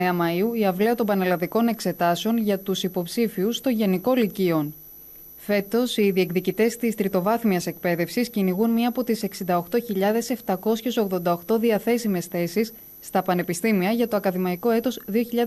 Μαΐου η αυλαία των πανελλαδικών εξετάσεων για τους υποψήφιους στο Γενικό Λυκείων. Φέτος, οι διεκδικητές της τριτοβάθμιας εκπαίδευσης κυνηγούν μία από τις 68.788 διαθέσιμες θέσεις στα πανεπιστήμια για το ακαδημαϊκό έτος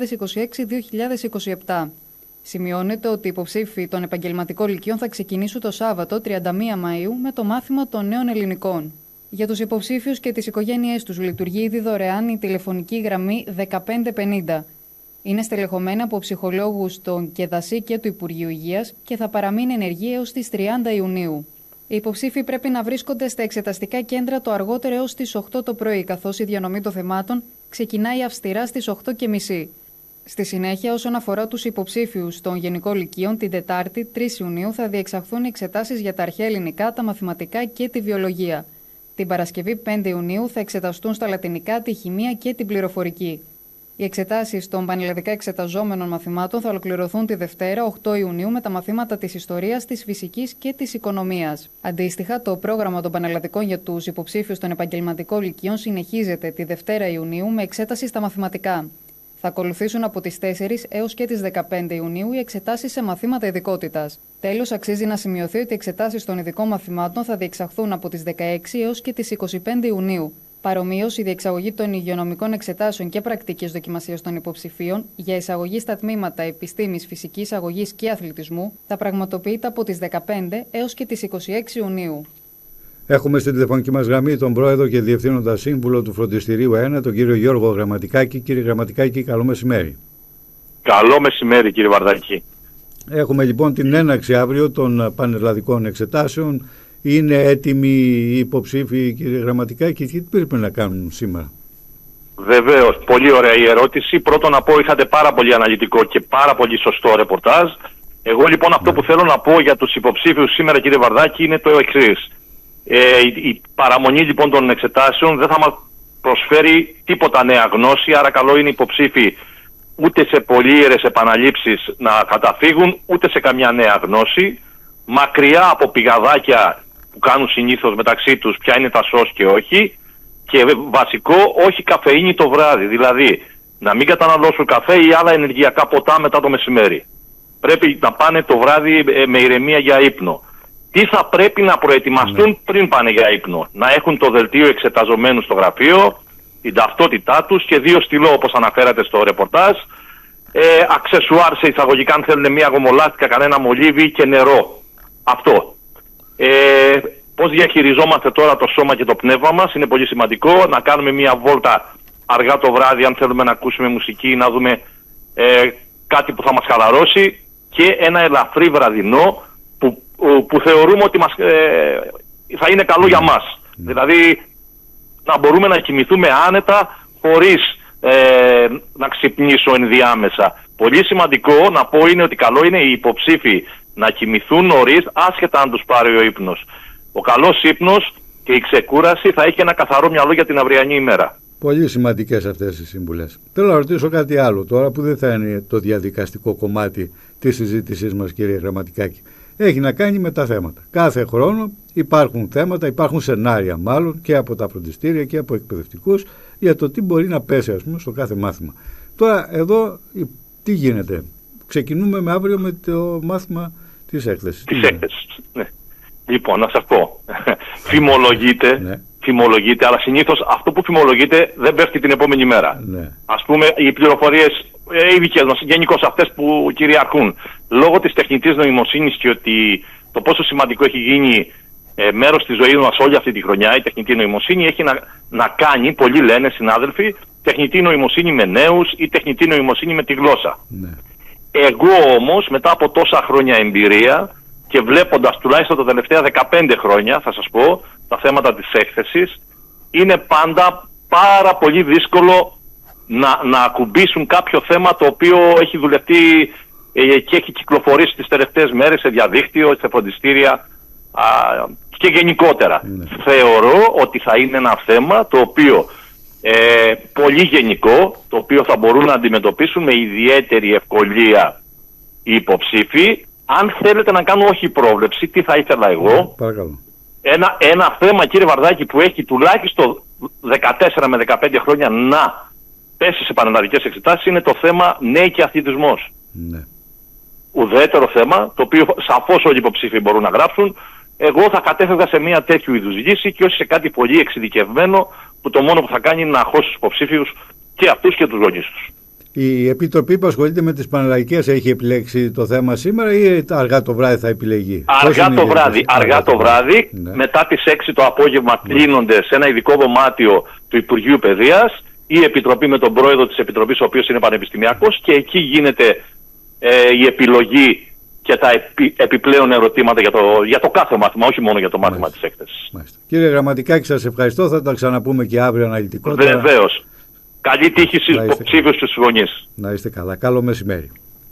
2026-2027. Σημειώνεται ότι οι υποψήφοι των επαγγελματικών λυκείων θα ξεκινήσουν το Σάββατο 31 Μαΐου με το μάθημα των νέων ελληνικών. Για τους υποψήφιους και τις οικογένειές τους λειτουργεί ήδη δωρεάν η τηλεφωνική γραμμή 1550. Είναι στελεχωμένη από ψυχολόγους των ΚΕΔΑΣΥ και του Υπουργείου Υγείας και θα παραμείνει ενεργή έως τις 30 Ιουνίου. Οι υποψήφοι πρέπει να βρίσκονται στα εξεταστικά κέντρα το αργότερο έως τις 8 το πρωί, καθώς η διανομή των θεμάτων ξεκινάει αυστηρά στις 8:30. Στη συνέχεια, όσον αφορά τους υποψήφιους των Γενικών Λυκείων, την Τετάρτη, 3 Ιουνίου, θα διεξαχθούν εξετάσεις για τα αρχαία ελληνικά, τα μαθηματικά και τη βιολογία. Την Παρασκευή, 5 Ιουνίου, θα εξεταστούν στα λατινικά, τη χημεία και την πληροφορική. Οι εξετάσεις των πανελλαδικά εξεταζόμενων μαθημάτων θα ολοκληρωθούν τη Δευτέρα, 8 Ιουνίου, με τα μαθήματα της ιστορίας, της φυσικής και της οικονομίας. Αντίστοιχα, το πρόγραμμα των πανελλαδικών για τους υποψήφιους των επαγγελματικών λυκείων συνεχίζεται τη Δευτέρα Ιουνίου με εξέταση στα μαθηματικά. Θα ακολουθήσουν από τις 4 έως και τις 15 Ιουνίου οι εξετάσεις σε μαθήματα ειδικότητας. Τέλος, αξίζει να σημειωθεί ότι οι εξετάσεις των ειδικών μαθημάτων θα διεξαχθούν από τις 16 έως και τις 25 Ιουνίου. Παρομοίως, η διεξαγωγή των υγειονομικών εξετάσεων και πρακτικής δοκιμασίας των υποψηφίων για εισαγωγή στα τμήματα επιστήμης, φυσικής αγωγής και αθλητισμού θα πραγματοποιείται από τις 15 έως και τις 26 Ιουνίου. Έχουμε στην τηλεφωνική μας γραμμή τον πρόεδρο και διευθύνοντα σύμβουλο του Φροντιστηρίου 1, τον κύριο Γιώργο Γραμματικάκη. Κύριε Γραμματικάκη, καλό μεσημέρι. Καλό μεσημέρι, κύριε Βαρδάκη. Έχουμε λοιπόν την έναρξη αύριο των πανελλαδικών εξετάσεων. Είναι έτοιμοι οι υποψήφοι, κύριε Γραμματικάκη, και τι πρέπει να κάνουν σήμερα? Βεβαίως, πολύ ωραία η ερώτηση. Πρώτον να πω, είχατε πάρα πολύ αναλυτικό και πάρα πολύ σωστό ρεπορτάζ. Εγώ λοιπόν αυτό που θέλω να πω για τους υποψήφιους σήμερα, κύριε Βαρδάκη, είναι το εξής. Η παραμονή λοιπόν των εξετάσεων δεν θα μας προσφέρει τίποτα νέα γνώση, άρα καλό είναι οι υποψήφοι ούτε σε πολύερες επαναλήψεις να καταφύγουν, ούτε σε καμιά νέα γνώση, μακριά από πηγαδάκια που κάνουν συνήθως μεταξύ τους ποια είναι τα σως και όχι, και βασικό, όχι καφεΐνη το βράδυ, δηλαδή να μην καταναλώσουν καφέ ή άλλα ενεργειακά ποτά μετά το μεσημέρι. Πρέπει να πάνε το βράδυ με ηρεμία για ύπνο. Τι θα πρέπει να προετοιμαστούν πριν πάνε για ύπνο? Να έχουν το δελτίο εξεταζομένου στο γραφείο, την ταυτότητά τους και 2 στυλό όπως αναφέρατε στο ρεπορτάζ, αξεσουάρ σε εισαγωγικά αν θέλουν μια γομολάστικα, κανένα μολύβι και νερό. Αυτό. Πώς διαχειριζόμαστε τώρα το σώμα και το πνεύμα μας είναι πολύ σημαντικό. Να κάνουμε μια βόλτα αργά το βράδυ αν θέλουμε να ακούσουμε μουσική, να δούμε κάτι που θα μας χαλαρώσει, και ένα ελαφρύ βραδινό που θεωρούμε ότι θα είναι καλό για μας. Δηλαδή να μπορούμε να κοιμηθούμε άνετα χωρίς να ξυπνήσω ενδιάμεσα. Πολύ σημαντικό να πω είναι ότι καλό είναι οι υποψήφοι να κοιμηθούν νωρίς, άσχετα αν τους πάρει ο ύπνος. Ο καλός ύπνος και η ξεκούραση θα έχει ένα καθαρό μυαλό για την αυριανή ημέρα. Πολύ σημαντικές αυτές οι σύμβουλες. Θέλω να ρωτήσω κάτι άλλο τώρα, που δεν θα είναι το διαδικαστικό κομμάτι της συζήτησής μας, κύριε Γραμματικάκη. Έχει να κάνει με τα θέματα. Κάθε χρόνο υπάρχουν θέματα, υπάρχουν σενάρια μάλλον και από τα φροντιστήρια και από εκπαιδευτικούς για το τι μπορεί να πέσει, ας πούμε, στο κάθε μάθημα. Τώρα εδώ τι γίνεται? Ξεκινούμε με αύριο με το μάθημα της έκθεσης. Της έκθεσης, ναι. Λοιπόν, να σας πω. Φημολογείται, αλλά συνήθως αυτό που φημολογείται δεν πέφτει την επόμενη μέρα. Ναι. Ας πούμε, οι πληροφορίες οι δικές μας, γενικώς αυτές που κυριαρχούν, λόγω της τεχνητής νοημοσύνης και ότι το πόσο σημαντικό έχει γίνει μέρος της ζωής μας όλη αυτή τη χρονιά, η τεχνητή νοημοσύνη έχει να κάνει, πολλοί λένε συνάδελφοι, τεχνητή νοημοσύνη με νέους ή τεχνητή νοημοσύνη με τη γλώσσα. Ναι. Εγώ όμως, μετά από τόσα χρόνια εμπειρία και βλέποντας τουλάχιστον τα τελευταία 15 χρόνια, θα σας πω, τα θέματα της έκθεσης, είναι πάντα πάρα πολύ δύσκολο να ακουμπήσουν κάποιο θέμα το οποίο έχει δουλευτεί και έχει κυκλοφορήσει τις τελευταίες μέρες σε διαδίκτυο, σε φροντιστήρια και γενικότερα. Θεωρώ ότι θα είναι ένα θέμα το οποίο πολύ γενικό, το οποίο θα μπορούν να αντιμετωπίσουν με ιδιαίτερη ευκολία οι υποψήφοι. Αν θέλετε να κάνω όχι πρόβλεψη, τι θα ήθελα εγώ? Παρακαλώ. Ένα θέμα, κύριε Βαρδάκη, που έχει τουλάχιστον 14 με 15 χρόνια να πέσει σε πανελλαδικές εξετάσεις είναι το θέμα νέοι και αθλητισμός. Ναι. Ουδέτερο θέμα, το οποίο σαφώς όλοι οι υποψήφοι μπορούν να γράψουν. Εγώ θα κατέφευγα σε μια τέτοιου είδους λύση και όχι σε κάτι πολύ εξειδικευμένο που το μόνο που θα κάνει είναι να αγχώσει τους υποψήφιους και αυτούς και τους γονείς τους. Η Επιτροπή που ασχολείται με τις πανελλαδικές έχει επιλέξει το θέμα σήμερα ή αργά το βράδυ θα επιλεγεί? Αργά το βράδυ, ναι. Μετά τις 6 το απόγευμα κλείνονται σε ένα ειδικό δωμάτιο του Υπουργείου Παιδείας η Επιτροπή με τον πρόεδρο της Επιτροπής, ο οποίος είναι πανεπιστημιακός, και εκεί γίνεται η επιλογή και τα επιπλέον ερωτήματα για το κάθε μάθημα, όχι μόνο για το μάθημα της έκθεσης. Κύριε Γραμματικάκη, σας ευχαριστώ. Θα τα ξαναπούμε και αύριο αναλυτικότερα. Βεβαίως. Καλή τύχη στους υποψήφιους και στους γονείς. Να είστε καλά. Καλό μεσημέρι.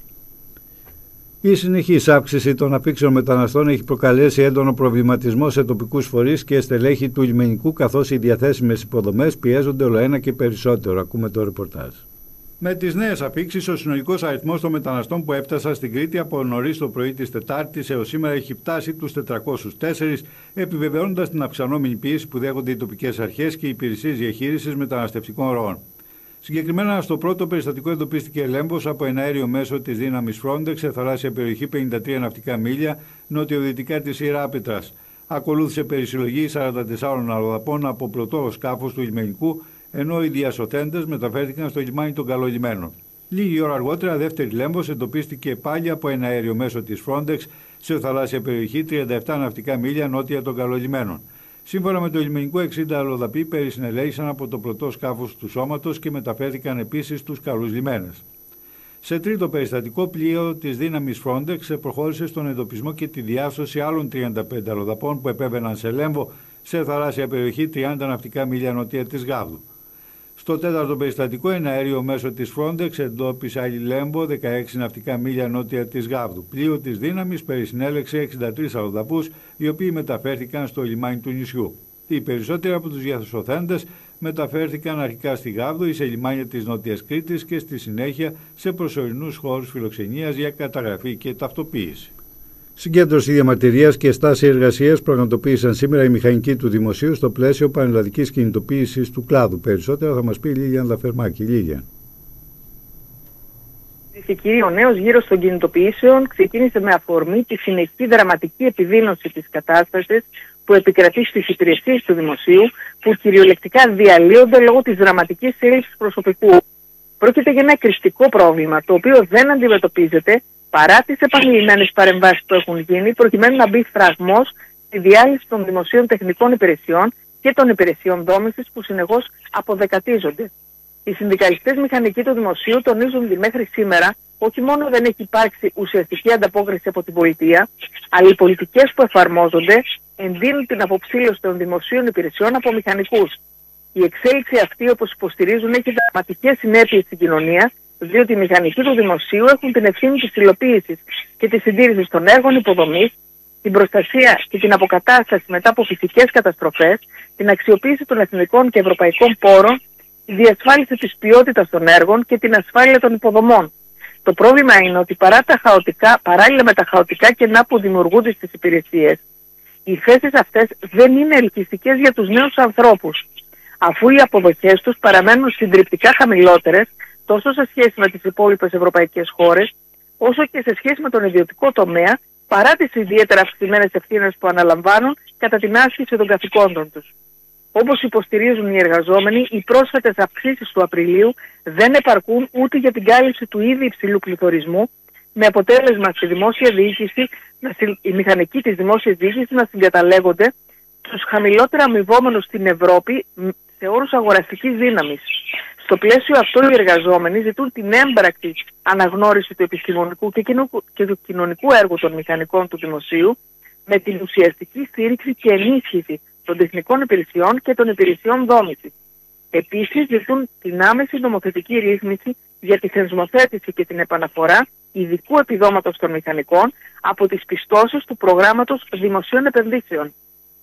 Η συνεχής αύξηση των αφήξεων μεταναστών έχει προκαλέσει έντονο προβληματισμό σε τοπικούς φορείς και στελέχη του λιμενικού, καθώς οι διαθέσιμες υποδομές πιέζονται ολοένα και περισσότερο. Ακούμε το ρεπορτάζ. Με τις νέες αφήξεις, ο συνολικός αριθμός των μεταναστών που έφτασαν στην Κρήτη από νωρίς το πρωί της Τετάρτης έως σήμερα έχει φτάσει τους 404, επιβεβαιώνοντας την αυξανόμενη πίεση που δέχονται οι τοπικές αρχές και οι υπηρεσίες διαχείρισης μεταναστευτικών ροών. Συγκεκριμένα, στο πρώτο περιστατικό εντοπίστηκε Λέμβος από εναέριο μέσο της δύναμης Frontex σε θαλάσσια περιοχή 53 ναυτικά μίλια νοτιοδυτικά της Ιεράπετρας. Ακολούθησε περισυλλογή 44 αλλοδαπών από πλωτό σκάφος του λιμενικού, ενώ οι διασωθέντες μεταφέρθηκαν στο λιμάνι των Καλολιμένων. Λίγη ώρα αργότερα, δεύτερη Λέμβος εντοπίστηκε πάλι από ένα αέριο μέσο της Frontex σε θαλάσσια περιοχή 37 ναυτικά μίλια νότια των Καλολιμένων. Σύμφωνα με το λιμενικό, 60 αλλοδαποί περισυνελέγησαν από το πλωτό σκάφος του σώματος και μεταφέρθηκαν επίσης στους καλούς λιμένες. Σε τρίτο περιστατικό, πλοίο της δύναμης Frontex προχώρησε στον εντοπισμό και τη διάσωση άλλων 35 αλλοδαπών που επέβαιναν σε Λέμβο σε θαλάσσια περιοχή 30 ναυτικά μίλια νότια της Γάβδου. Στο τέταρτο περιστατικό, ένα αέριο μέσο της Frontex εντόπισε άλλη Λέμβο 16 ναυτικά μίλια νότια της Γάβδου. Πλοίο της δύναμης περισυνέλεξε 63 αλλοδαπούς, οι οποίοι μεταφέρθηκαν στο λιμάνι του νησιού. Οι περισσότεροι από τους διασωθέντες μεταφέρθηκαν αρχικά στη Γάβδο ή σε λιμάνια της Νότιας Κρήτης και στη συνέχεια σε προσωρινούς χώρους φιλοξενίας για καταγραφή και ταυτοποίηση. Συγκέντρωση διαμαρτυρίας και στάση εργασίας πραγματοποίησαν σήμερα οι μηχανικοί του Δημοσίου στο πλαίσιο πανελλαδικής κινητοποίησης του κλάδου. Περισσότερα θα μας πει η Λίλια Λαφερμάκη. Λίλια. Ο νέος γύρος των κινητοποιήσεων ξεκίνησε με αφορμή τη συνεχή δραματική επιδείνωση της κατάστασης που επικρατεί στις υπηρεσίες του Δημοσίου, που κυριολεκτικά διαλύονται λόγω της δραματικής έλλειψης προσωπικού. Πρόκειται για ένα κρυστικό πρόβλημα, το οποίο δεν αντιμετωπίζεται παρά τις επανειλημμένες παρεμβάσεις που έχουν γίνει, προκειμένου να μπει φραγμός στη διάλυση των δημοσίων τεχνικών υπηρεσιών και των υπηρεσιών δόμησης που συνεχώς αποδεκατίζονται. Οι συνδικαλιστές μηχανικοί του Δημοσίου τονίζουν ότι μέχρι σήμερα όχι μόνο δεν έχει υπάρξει ουσιαστική ανταπόκριση από την πολιτεία, αλλά οι πολιτικές που εφαρμόζονται εντείνουν την αποψήλωση των δημοσίων υπηρεσιών από μηχανικούς. Η εξέλιξη αυτή, όπως υποστηρίζουν, έχει δραματικές συνέπειες στην κοινωνία, διότι οι μηχανικοί του Δημοσίου έχουν την ευθύνη της υλοποίησης και της συντήρησης των έργων υποδομής, την προστασία και την αποκατάσταση μετά από φυσικές καταστροφές, την αξιοποίηση των εθνικών και ευρωπαϊκών πόρων, τη διασφάλιση της ποιότητας των έργων και την ασφάλεια των υποδομών. Το πρόβλημα είναι ότι παράλληλα με τα χαοτικά κενά που δημιουργούνται στις υπηρεσίες, οι θέσεις αυτές δεν είναι ελκυστικές για τους νέους ανθρώπους, αφού οι αποδοχές τους παραμένουν συντριπτικά χαμηλότερες τόσο σε σχέση με τις υπόλοιπες ευρωπαϊκές χώρες, όσο και σε σχέση με τον ιδιωτικό τομέα, παρά τις ιδιαίτερα αυξημένες ευθύνες που αναλαμβάνουν κατά την άσκηση των καθηκόντων τους. Όπως υποστηρίζουν οι εργαζόμενοι, οι πρόσφατες αυξήσεις του Απριλίου δεν επαρκούν ούτε για την κάλυψη του ήδη υψηλού πληθωρισμού, με αποτέλεσμα στη δημόσια διοίκηση, οι μηχανικοί της δημόσιας διοίκησης να συγκαταλέγονται τους χαμηλότερα αμοιβόμενους στην Ευρώπη σε όρους αγοραστικής δύναμης. Στο πλαίσιο αυτό, οι εργαζόμενοι ζητούν την έμπρακτη αναγνώριση του επιστημονικού και του κοινωνικού έργου των μηχανικών του Δημοσίου, με την ουσιαστική στήριξη και ενίσχυση των τεχνικών υπηρεσιών και των υπηρεσιών δόμησης. Επίσης, ζητούν την άμεση νομοθετική ρύθμιση για τη θεσμοθέτηση και την επαναφορά ειδικού επιδόματος των μηχανικών από τις πιστώσεις του προγράμματος δημοσίων επενδύσεων.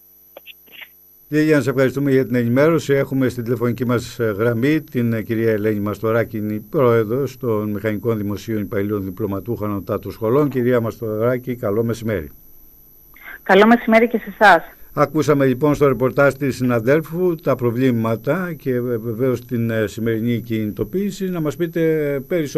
Λίλια, σε ευχαριστούμε για την ενημέρωση. Έχουμε στην τηλεφωνική μας γραμμή την κυρία Ελένη Μαστοράκη, είναι πρόεδρος των Μηχανικών Δημοσίων Υπαλλήλων Διπλωματούχων Ανωτάτων Σχολών. Κυρία Μαστοράκη, καλό μεσημέρι. Καλό μεσημέρι και σε εσάς. Ακούσαμε λοιπόν στο ρεπορτάζ της συναδέλφου τα προβλήματα και βεβαίως την σημερινή κινητοποίηση. Να μας πείτε περισσότερο.